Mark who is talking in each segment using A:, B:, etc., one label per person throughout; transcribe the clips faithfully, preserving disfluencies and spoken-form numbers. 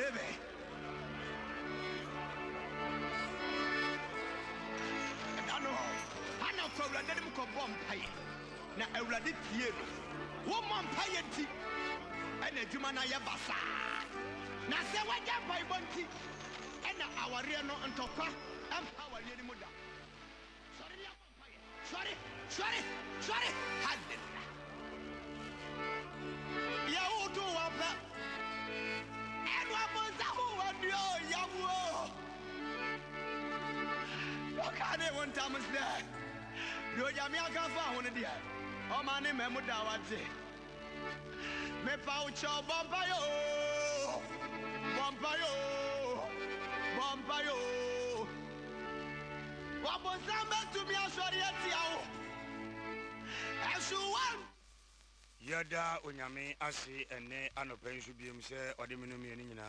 A: baby. I know. I know for a little bomb pie. Now I read it here. One man pie and tea. And a Jumanaya Bassa. Now say what you buy one tea. And our real no and talk. I'm our little mother. Sorry, sorry, sorry, sorry. Hallelujah. Yahu to wapa. And what was that? Yahu. Look at it one time is there. You Yamiaka found it. Oh, my name is Mudawazi. Me poucho Bompayo. Bompayo. Bompayo. What was that to me? I'm sorry at you. As you want.
B: Yada Unyame Asi and Ne Anopen should be himself or the Minumina.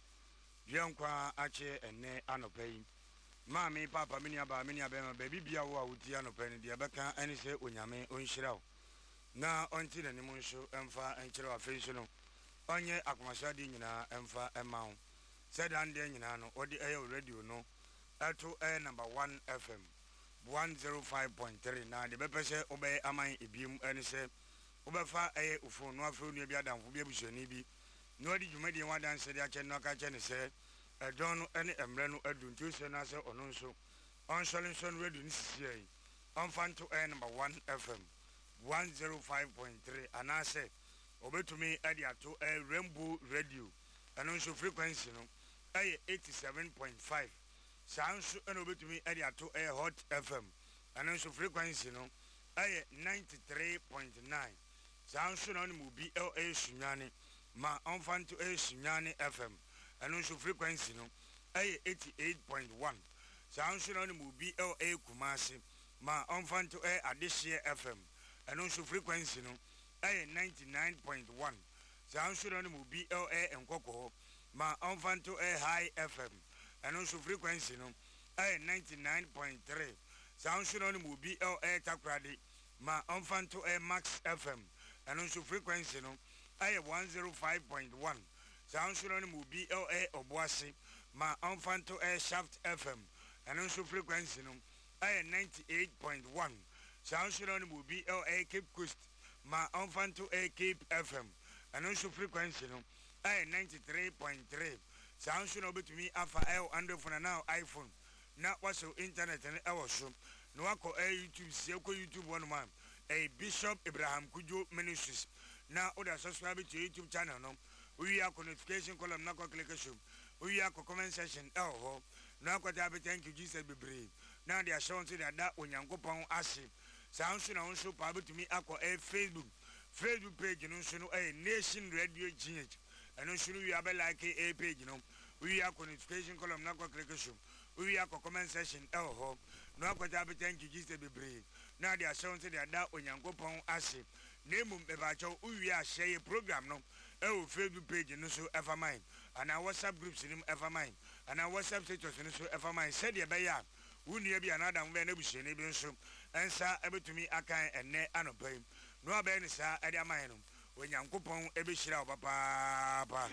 B: Yankwa Ache and Ne Anopen. Mammy, Papa, Miniaba, Miniabema, baby, Biawa, Utiano, the Abaka, and he said Unyame, Unshirao. Now, until the Nimusho, Emfa, and Chero Facial. Onye Akmasadi, Emfa, and Mount. Said Andianano, or the air radio, no. Ato air number one F M, one oh five point three. Now, the Bepese obey Amai Ibium, and he said, Obefa air Ufo, no food near Biadam, Bubiabusonibi. Nor did you make the one dance, said Yachanoka, and said, I don't know any emblem of Duntus and answer or no so. On Solinson Radio this year. On Fan to air number one F M, one oh five point three. And I say, obey to me, Adia to a Rainbow Radio. And also frequency, no, A eighty-seven point five. Sounds and obey to me, Adia to a Hot F M. And also frequency, no, A ninety-three point nine. Sounds on Mubi L A Sunyani. Ma on Fan to a Sunyani F M. And also frequency no A eighty-eight point one. Sounds on the movie L A Kumasi. Ma on fan to A Adishia F M. And also frequency no A ninety-nine point one. Sounds on the movie L A and Coco. Ma on fan to A High F M. And also frequency no A ninety-nine point three. Sounds on the movie L A Takradi. Ma on fan to A Max F M. And also frequency no A one oh five point one. Sounds on the movie L A Obuasi, ma enfant to air shaft F M, and also frequency no I ninety-eight point one. Sounds on the movie L A Cape Coast, ma enfant to air Cape F M, and also frequency no I ninety-three point three. Sounds on to me Alpha L under for now iPhone. Not what's so internet and our show. No ako air YouTube, Silko YouTube one man. A Bishop Abraham Kujo Ministries. Now other subscribe to YouTube channel no. We are notification column, not click a show. We are comment section. Oh, now what I thank you, Jesus be brave. Now they are showing that that when you go on acid. Sounds on also probably to me, Aqua a Facebook, Facebook page, you know, a nation radio genius. And also we are like a page, you know. We are notification column, not click a show. We are comment section. Oh, now what I thank you, Jesus be brave. Now they are showing that that when you go on acid. Name about your we are share program no. Oh, Facebook page no so ever mind. And our WhatsApp groups in him ever mind. And our WhatsApp status no so ever mind. Said ya baya. Who near be another when we see neighbor so. And sir, able to me akai and ne anopay. No ben sir at your mind. When young coupon ever shira papa.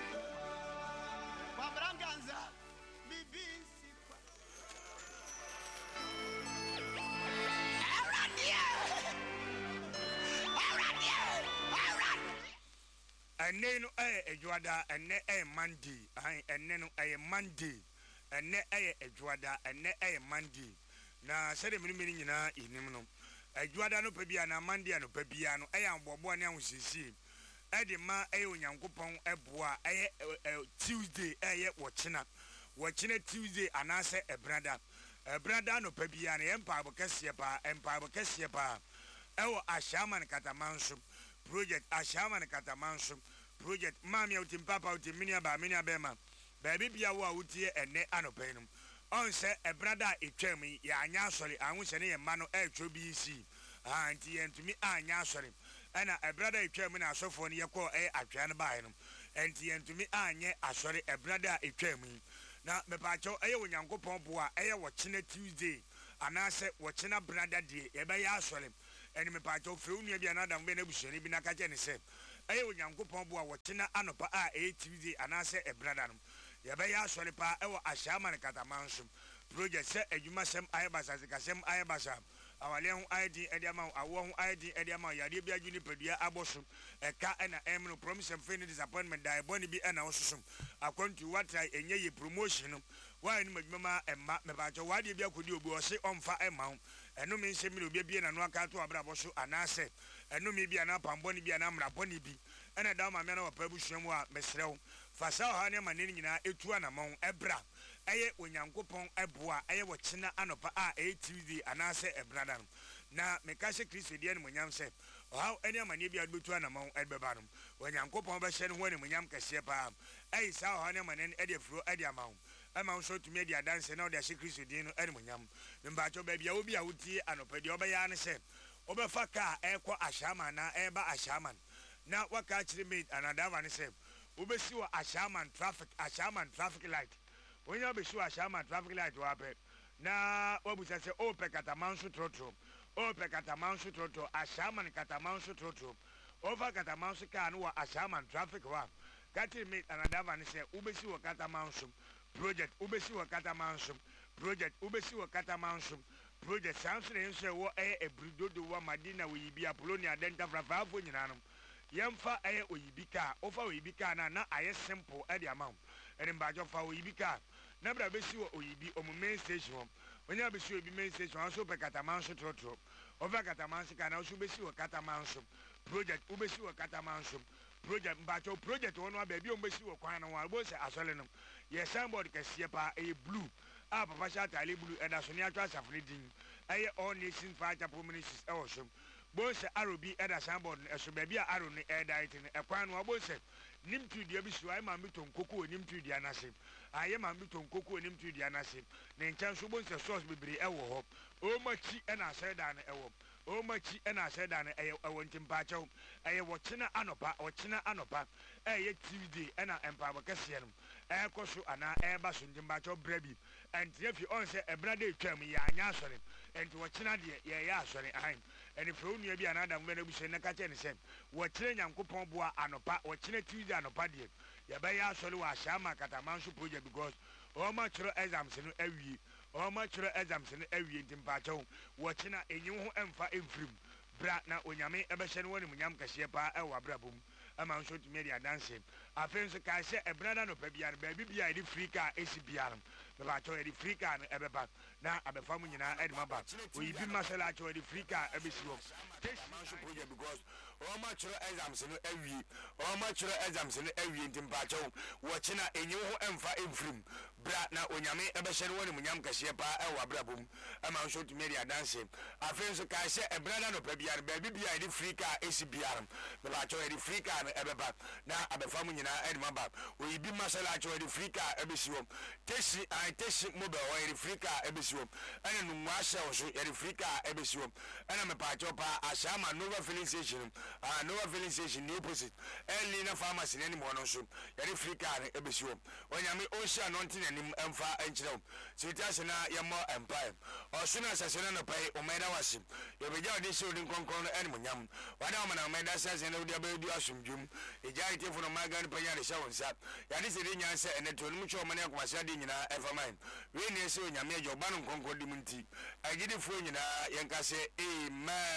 A: Babranganza.
B: And then a Juada and ne a Monday, and then a Monday, and ne a Juada and ne a Monday. Now, said a meaning in a inimino. A Juada no Pebiana, Monday and Pebiano, I am Bobonia with C. Eddie Ma a young coupon a bois a Tuesday a yet watching up. Watching a Tuesday and answer a brother. A brother no Pebiani, Empire Cassiapa, Empire Cassiapa. Our Ashaman Catamanso. Project Ashaman Catamanso. Project Mammy out in Papa out in Miniaba, Miniabema. Baby Biawa out here and ne anopenum. On say a brother, it tell me, ya sorry, I wish any man of L two B C. Auntie and to me, I sorry. And a brother, it tell me, I saw for near call a at Janabinum. And to me, I sorry, a brother, it tell me. Now, me pacho, a young go pompoa, a watching a Tuesday. And I said, watching a brother day, a bay sorry. And me pacho, through me, another Venebush, even a catch and say. ɛyɛ onyankopɔn bo a wɔtena anopa a ɛyɛ tuesday anaasɛ ɛbrada no yɛbɛyɛ asɔre paa ɛwɔ ahyɛama no kataman so project sɛ adwumasɛm ayɛ basa sikasɛm ayɛ basa awale ho ayɛ din ɛde ama awo ho ayɛ din ɛde ama yadeɛ bi adwene padua abɔ so ɛka ɛna ɛm no promise and fail disappointment da ɛbɔ bi ɛna wososom akwantu watra ɛnyɛ yɛ promotion no wa ni madwuma ma ɛma mɛbakyɛ wadeɛ bi akɔdi obi ɔse ɔmfa ɛma ho ɛno me nsɛm ne obi bie na no aka to abrabɔ so anaasɛ ɛno me bi ana pambɔ ne bi ana mrabɔ ne bi ɛna da ma me na wɔpa busua mu a mesrɛ wo fa sa ɔha ne ma ne nyinaa etu anamɔn ɛbra ɛyɛ onyankopɔn ɛboa ɛyɛ wɔkyena anopa a ɛyɛ tuesday anaasɛ ɛbrada no na meka hyɛ kristo deɛ ne monyam sɛ ɔhaw ɛne amanneɛ bi a wobɛtu anamɔn ɛbɛba no onyankopɔn bɛhyɛ no ho ne monyam kɛseɛ paa ɛyi saa ɔhaw ne amanneɛ no ɛde afuro ɛde ama wo ɛma wo nso tumi adi adanse na wode ahyɛ kristo din no ɛne monyam membakyɛ baabi a wobi a wotie anɔpa deɛ ɔbɛyɛ ne sɛ wobɛfa kaa ɛkɔ ahyɛama na ɛba ahyɛama na waka akyerɛ mate anadava ne sɛ wobɛsi wɔ ahyɛama traffic ahyɛama traffic light wonya bɛsi wɔ ahyɛama traffic light wapɛ na wabusa sɛ ɔpɛ kataman so trɔtrɔ ɔpɛ kataman so trɔtrɔ ahyɛama kataman so trɔtrɔ ɔfa kataman so kaa no wɔ ahyɛama traffic hɔ a kakyere mate anadava ne sɛ wobɛsi wɔ kataman so project wobɛsi wɔ kataman so project wobɛsi wɔ kataman so project saa nso ne nso ɛwɔ ɛyɛ abiridodo wɔ madina oyibi apolonia denta frafraafo nyinaa no yɛmfa ɛyɛ oyibi kaa wofa oyibi kaa na na ayɛ simple ɛde ama wo ɛne mbaadwɔ fa oyibi kaa na bra bɛsi wɔ oyibi ɔmo main station hɔ wonya bɛsi oyibi main station hɔ nso wopɛ kataman so torɔtorɔ ɔfa kataman so kaa na nso wobɛsi wɔ kataman so project wobɛsi wɔ kataman so project mbaadwɔ project hɔ no a baabi a wɔbɛsi wɔ kwan no ho a wobɛsɛ asɔre no yɛ signboard kɛseɛ paa ɛyɛ blue a papa hyɛ atale blue ɛda so ne atwa asafo no din ɛyɛ all nations fire chapel ministries ɛwɔ so bonse arrow bi ɛda signboard no ɛso baabi a arrow no ɛda ɛte no ɛkwan no a bonse nim tudua bi so ayɛ maame tɔn koko wɔ nim tudua n'ase ayɛ maame tɔn koko wɔ nim tudua n'ase ne nkyɛn so bonse sauce bebree ɛwɔ hɔ ɔmakyi ɛna asɛda no ɛwɔ ɔmakyi ɛna asɛda no ɛyɛ ɛwɔ ntimpaakyɛw ɛyɛ wɔkyena anɔpa wɔkyena anɔpa ɛyɛ tuesday ɛna mpaabɔ kɛseɛ no ɛkɔ so anaa ɛba so ntimpaakyɛw brɛ bi ɛntina fi ɔn sɛ ɛbra de twam yɛanya asɔre ɛnti wɔkyena deɛ yɛyɛ asɔre ahan ɛne fɛ wo nua bi anaa adam bɛna busɛ ne ka kyɛ ne sɛ wɔkyerɛ nyankopɔn boa anɔpa wɔkyerɛ tuesday anɔpa deɛ yɛbɛyɛ asɔre wɔ ahyɛama kataman so project because ɔma kyerɛ exams no awie ɔma kyerɛ exams no awie nti mpaakyɛw wɔkyena ɛnyi ho ɛmfa ɛmfirim bra na onyame ɛbɛhyɛ no wɔ ne munyam kɛseɛ paa ɛwɔ abrabɔ mu ama nso tumi adi adanse afei nso kae sɛ ɛbrada nɔpa biara no baabi bia yɛde free car ɛsi biara no bɛbaakyɛw yɛde free car no ɛbɛba na abɛfa mu nyinaa ɛde maba oyibi masala akyɛw yɛde free car ɛbɛsi hɔ because ɔma kyerɛ exams no awie ɔma kyerɛ exams no awie nti mpaakyɛw wɔkyena ɛnyi ho ɛmfa ɛmfirim bra na onyame ɛbɛhyɛ no wɔ ne munyam kɛseɛ paa ɛwɔ abrabɔ mu ama nso tumi adi adanse afei nso kae sɛ ɛbrada nɔpa biara baabi bia yɛde free car ɛsi biara no bɛbaakyɛw yɛde free car no ɛbɛba na abɛfa mu nyinaa ɛde maba oyibi masala akyɛw yɛde free car ɛbɛsi hɔ tesi an tesi mobile hɔ yɛde free car ɛbɛsi hɔ ɛne numu ahyɛ wɔ so yɛde free car ɛbɛsi hɔ ɛna mepaakyɛw paa ahyɛ ama nova filling station ah nova filling station ne opposite ɛnli na pharmacy n'anim hɔ no nso yɛde free car no ɛbɛsi hɔ onyame ɔnhyia no nte n'anim ɛmfa ɛnkyerɛ wo siriti ase na yɛmmɔ empire ɔso no asase no nɔpɛi ɔmɛda wase yɛbɛgya wode hyɛ wode nkɔnkɔn no ɛne monyam wade woma na ɔmɛda sɛ asɛ na wode abɛdu asomdwom ɛgya aretefo no ɔmaga no panya de hyɛ wo nsa yɛade sɛ de nya sɛ ɛnɛ to no mu kyɛ ɔma ne akomase ade nyinaa ɛfama wei ne sɛ onyame agya ɔba no nkɔnkɔn de mu nti agyidifoɔ nyinaa yɛnka sɛ amen